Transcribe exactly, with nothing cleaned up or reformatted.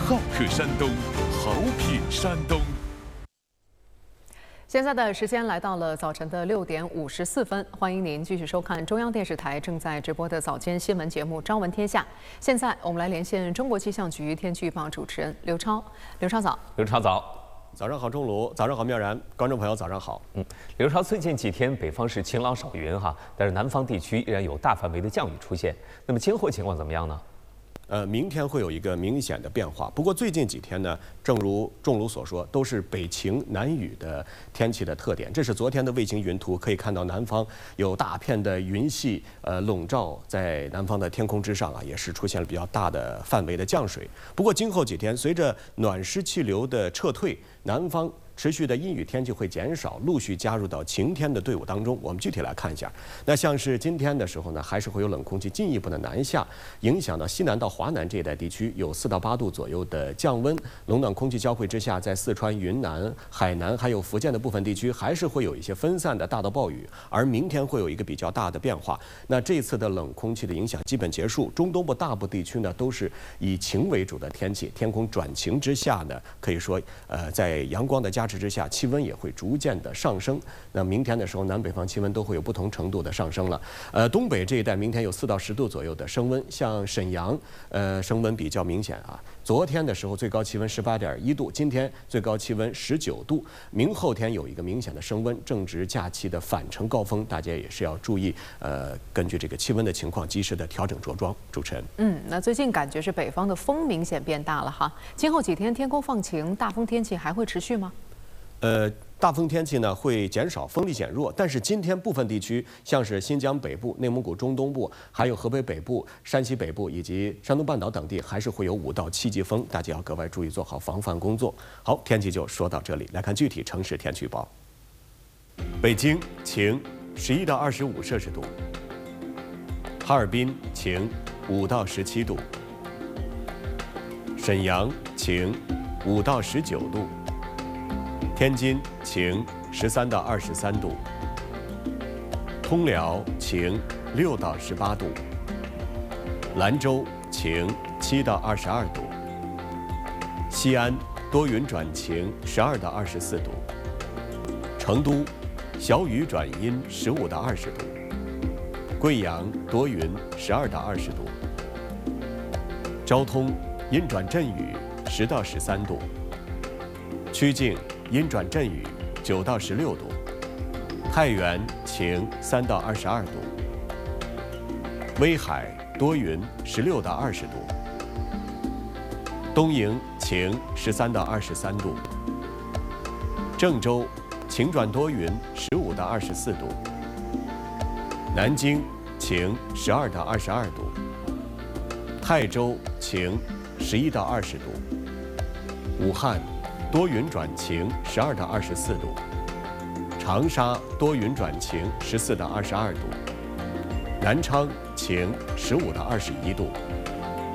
好客山东，好品山东。 现在的时间来到了早晨的六点五十四分，欢迎您继续收看中央电视台正在直播的早间新闻节目《朝闻天下》。现在我们来连线中国气象局天气预报主持人刘超。刘超早。 刘超早。 早上好，钟卢。早上好，妙然。观众朋友，早上好。 嗯，刘超，最近几天北方是晴朗少云哈，但是南方地区依然有大范围的降雨出现。那么今后情况怎么样呢？ 呃，明天会有一个明显的变化。不过最近几天呢，正如仲卢所说，都是北晴南雨的天气的特点。这是昨天的卫星云图，可以看到南方有大片的云系呃笼罩在南方的天空之上啊，也是出现了比较大的范围的降水。不过今后几天，随着暖湿气流的撤退，南方持续的阴雨天气会减少，陆续加入到晴天的队伍当中。我们具体来看一下，那像是今天的时候呢，还是会有冷空气进一步的南下，影响到西南到华南这一带地区，有四到八度左右的降温。冷暖空气交汇之下，在四川、云南、海南还有福建的部分地区，还是会有一些分散的大到暴雨。而明天会有一个比较大的变化。那这次的冷空气的影响基本结束，中东部大部地区呢都是以晴为主的天气，天空转晴之下呢，可以说呃在阳光的加持之下，气温也会逐渐的上升。那明天的时候，南北方气温都会有不同程度的上升了。呃，东北这一带明天有四到十度左右的升温，像沈阳，呃，升温比较明显啊。昨天的时候最高气温十八点一度，今天最高气温十九度。明后天有一个明显的升温，正值假期的返程高峰，大家也是要注意，呃，根据这个气温的情况，及时的调整着装。主持人， 嗯，那最近感觉是北方的风明显变大了哈。今后几天天空放晴，大风天气还会持续吗？ 呃，大风天气呢会减少，风力减弱，但是今天部分地区，像是新疆北部、内蒙古中东部，还有河北北部、山西北部以及山东半岛等地，还是会有五到七级风，大家要格外注意，做好防范工作。好，天气就说到这里，来看具体城市天气预报。北京晴，十一到二十五摄氏度；哈尔滨晴，五到十七度；沈阳晴，五到十九度。天津晴，十三到二十三度；通辽晴，六到十八度；兰州晴，七到二十二度；西安多云转晴，十二到二十四度；成都小雨转阴，十五到二十度；贵阳多云，十二到二十度；昭通阴转阵雨，十到十三度；曲靖阴转阵雨，九到十六度；太原晴，三到二十二度；威海多云，十六到二十度；东营晴，十三到二十三度；郑州晴转多云，十五到二十四度；南京晴，十二到二十二度；泰州晴，十一到二十度；武汉多云转晴，十二到二十四度；长沙多云转晴，十四到二十二度；南昌晴，十五到二十一度；